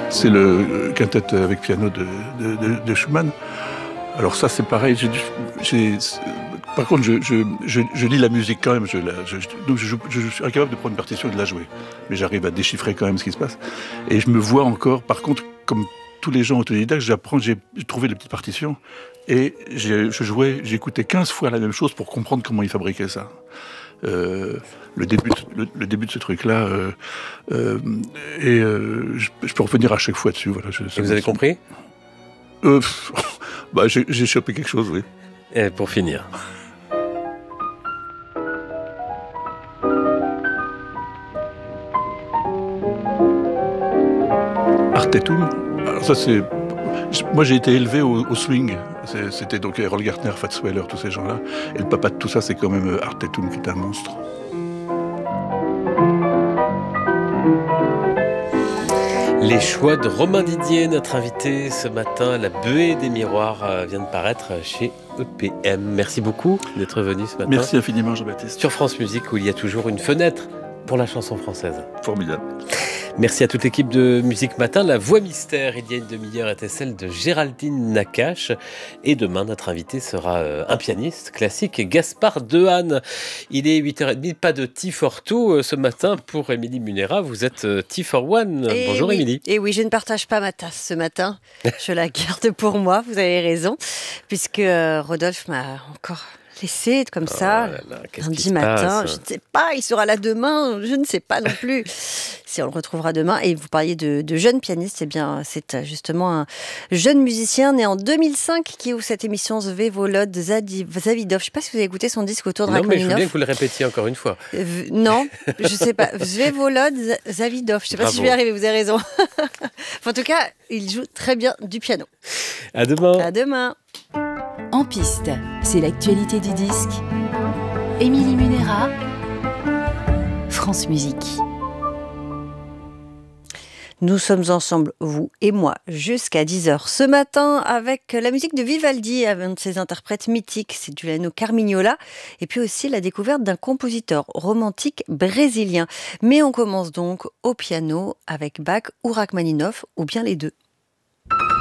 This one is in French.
C'est le quintet avec piano de Schumann. Alors ça, c'est pareil. Par contre, je lis la musique quand même. Donc je suis incapable de prendre une partition et de la jouer. Mais j'arrive à déchiffrer quand même ce qui se passe. Et je me vois encore, par contre, comme tous les gens autodidactes, j'ai trouvé les petites partitions. Et j'écoutais 15 fois la même chose pour comprendre comment ils fabriquaient ça. Le début de ce truc-là, je peux revenir à chaque fois dessus. Voilà, Et vous avez compris ? J'ai chopé quelque chose, oui. Et pour finir. Artetum. Alors ça, moi, j'ai été élevé au swing. C'était donc Errol Gartner, Fats Weller, tous ces gens-là. Et le papa de tout ça, c'est quand même Artetum, qui est un monstre. Les choix de Romain Didier, notre invité ce matin. La Buée des miroirs vient de paraître chez EPM. Merci beaucoup d'être venu ce matin. Merci infiniment, Jean-Baptiste. Sur France Musique, où il y a toujours une fenêtre pour la chanson française. Formidable. Merci à toute l'équipe de Musique Matin. La voix mystère, il y a une demi-heure, était celle de Géraldine Nakache. Et demain, notre invité sera un pianiste classique, Gaspard Dehaene. Il est 8h30, pas de Tea for Two ce matin pour Émilie Munera. Vous êtes Tea for One. Bonjour Émilie. Et oui, je ne partage pas ma tasse ce matin. Je la garde pour moi, vous avez raison. Puisque Rodolphe m'a encore laissé comme ça, lundi matin. Je ne sais pas, il sera là demain, je ne sais pas non plus si on le retrouvera demain. Et vous parliez de jeune pianiste, eh bien, c'est justement un jeune musicien né en 2005 qui ouvre cette émission Zvevolod Zavidov. Je ne sais pas si vous avez écouté son disque autour de Rachmaninoff. Non, mais je veux bien que vous le répétiez encore une fois. Non, je ne sais pas. Zvevolod Zavidov, je ne sais pas si je vais y arriver, vous avez raison. En tout cas, il joue très bien du piano. À demain. À demain. En piste, c'est l'actualité du disque. Émilie Munera, France Musique. Nous sommes ensemble, vous et moi, jusqu'à 10h ce matin avec la musique de Vivaldi, un de ses interprètes mythiques, c'est Giuliano Carmignola, et puis aussi la découverte d'un compositeur romantique brésilien. Mais on commence donc au piano avec Bach ou Rachmaninoff, ou bien les deux.